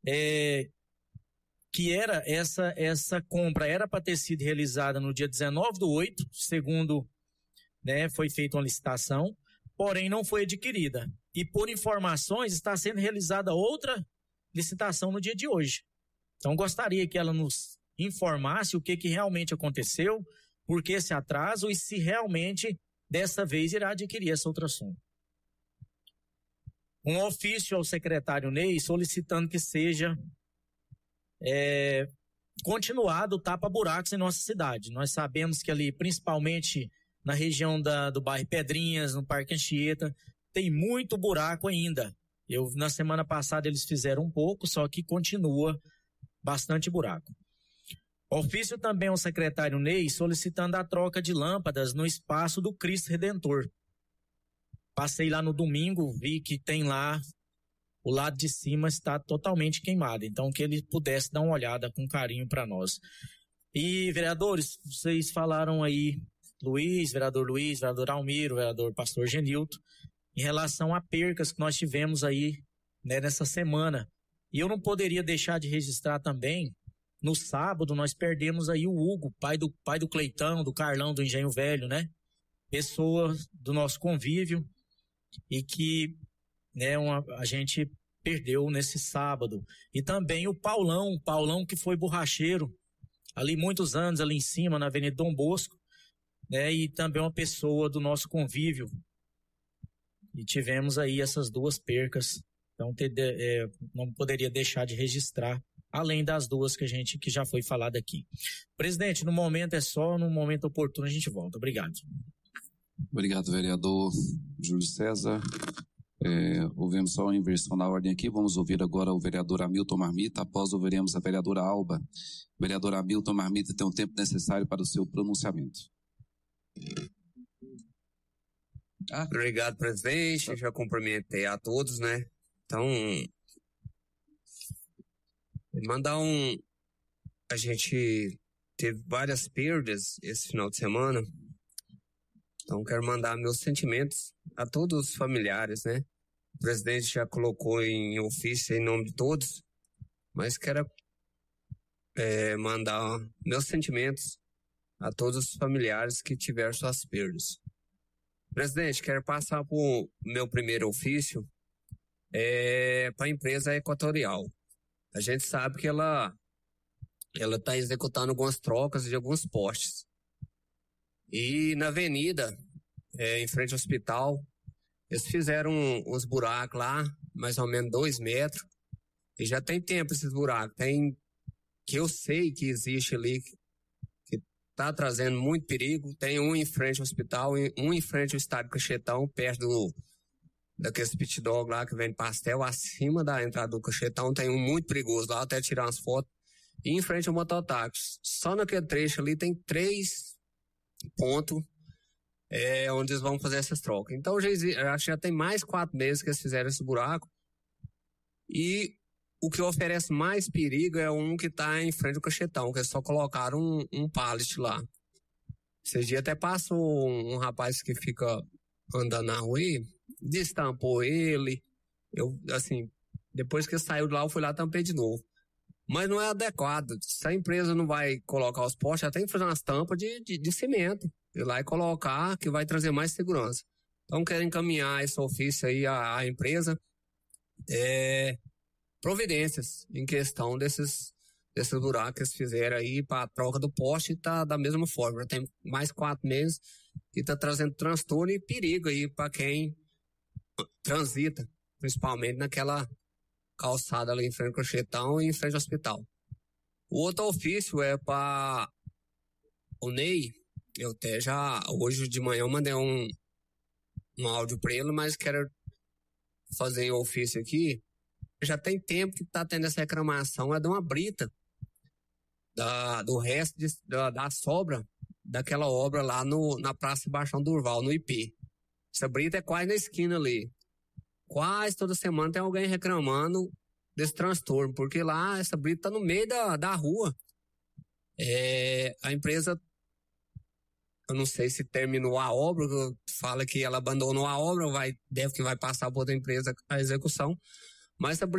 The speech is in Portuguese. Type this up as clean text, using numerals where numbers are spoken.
que era essa compra era para ter sido realizada no dia 19/8, segundo, né, foi feita uma licitação, porém não foi adquirida. E por informações está sendo realizada outra licitação no dia de hoje. Então gostaria que ela nos informasse o que realmente aconteceu, por que esse atraso e se realmente dessa vez irá adquirir essa ultrassom. Um ofício ao secretário Ney solicitando que seja continuado o tapa-buracos em nossa cidade. Nós sabemos que ali, principalmente na região do bairro Pedrinhas, no Parque Anchieta, tem muito buraco ainda. Na semana passada eles fizeram um pouco, só que continua bastante buraco. Ofício também ao secretário Ney solicitando a troca de lâmpadas no espaço do Cristo Redentor. Passei lá no domingo, vi que tem lá, o lado de cima está totalmente queimado, então que ele pudesse dar uma olhada com carinho para nós. E vereadores, vocês falaram aí, vereador Almiro, vereador pastor Genilton, em relação a percas que nós tivemos aí, né, nessa semana. E eu não poderia deixar de registrar também, no sábado nós perdemos aí o Hugo, pai do Cleitão, do Carlão, do Engenho Velho, né? Pessoa do nosso convívio e que, né, a gente perdeu nesse sábado. E também o Paulão que foi borracheiro, ali muitos anos, ali em cima, na Avenida Dom Bosco, né? E também uma pessoa do nosso convívio. E tivemos aí essas duas percas. Então, não poderia deixar de registrar, além das duas que já foi falada aqui. Presidente, no momento no momento oportuno a gente volta. Obrigado. Obrigado, vereador Júlio César. Ouvimos só uma inversão na ordem aqui. Vamos ouvir agora o vereador Hamilton Marmita. Após ouviremos a vereadora Alba. O vereador Hamilton Marmita tem o tempo necessário para o seu pronunciamento. Obrigado, presidente. Já cumprimentei a todos, né? Então, a gente teve várias perdas esse final de semana. Então, quero mandar meus sentimentos a todos os familiares, né? O presidente já colocou em ofício em nome de todos, mas quero mandar meus sentimentos a todos os familiares que tiveram suas perdas. Presidente, quero passar para o meu primeiro ofício para a empresa Equatorial. A gente sabe que ela está executando algumas trocas de alguns postes. E na avenida, em frente ao hospital, eles fizeram uns buracos lá, mais ou menos 2 metros. E já tem tempo esses buracos. Que eu sei que existe ali, que está trazendo muito perigo. Tem um em frente ao hospital, um em frente ao estádio Cachetão, perto daqueles pit dog lá que vende pastel, acima da entrada do Cachetão. Tem um muito perigoso lá, até tirar umas fotos. E em frente ao mototáxi. Só naquele trecho ali tem 3 pontos onde eles vão fazer essas trocas. Então acho que já tem mais 4 meses que eles fizeram esse buraco. E o que oferece mais perigo é um que está em frente ao Cachetão, que eles só colocaram um pallet lá. Esses dias até passou um rapaz que fica andando na rua e destampou ele. Eu, assim, depois que saiu de lá, eu fui lá e tampei de novo. Mas não é adequado. Se a empresa não vai colocar os postes, já tem que fazer umas tampas de cimento. Ir lá e colocar, que vai trazer mais segurança. Então, quero encaminhar esse ofício aí à empresa. Providências em questão desses buracos que eles fizeram aí para a troca do poste, tá da mesma forma. Já tem mais 4 meses e tá trazendo transtorno e perigo aí para quem transita, principalmente naquela calçada ali em frente ao Cachetão e em frente ao hospital. O outro ofício é para o Ney. Eu até hoje de manhã eu mandei um áudio para ele, mas quero fazer o ofício aqui. Já tem tempo que tá tendo essa reclamação, é de uma brita do resto da sobra daquela obra lá na Praça Sebastião Durval, no IP. Essa brita é quase na esquina ali. Quase toda semana tem alguém reclamando desse transtorno, porque lá essa brita tá no meio da rua. A empresa, eu não sei se terminou a obra, fala que ela abandonou a obra, deve que vai passar por outra empresa a execução, mas essa